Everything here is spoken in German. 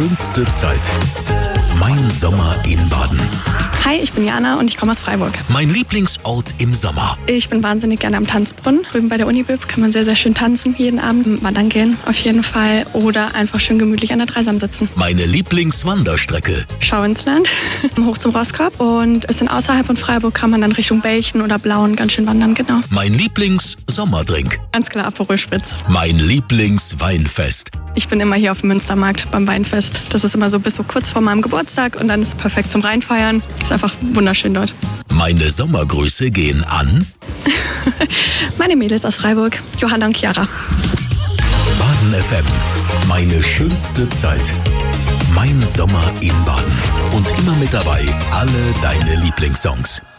schönste Zeit. Mein Sommer in Baden. Hi, ich bin Jana und ich komme aus Freiburg. Mein Lieblingsort im Sommer. Ich bin wahnsinnig gerne am Tanzbrunnen. Drüben bei der Unibib kann man sehr, sehr schön tanzen jeden Abend. Wandern gehen auf jeden Fall oder einfach schön gemütlich an der Dreisam sitzen. Meine Lieblingswanderstrecke. Schau ins Land, hoch zum Rosskorb und ein bisschen außerhalb von Freiburg kann man dann Richtung Belchen oder Blauen ganz schön wandern, genau. Mein Lieblingssomerdrink. Ganz klar Aperol Spritz. Mein Lieblingsweinfest. Ich bin immer hier auf dem Münstermarkt beim Weinfest. Das ist immer so bis so kurz vor meinem Geburtstag und dann ist es perfekt zum Reinfeiern. Ist einfach wunderschön dort. Meine Sommergrüße gehen an Meine Mädels aus Freiburg, Johanna und Chiara. Baden FM. Meine schönste Zeit. Mein Sommer in Baden. Und immer mit dabei alle deine Lieblingssongs.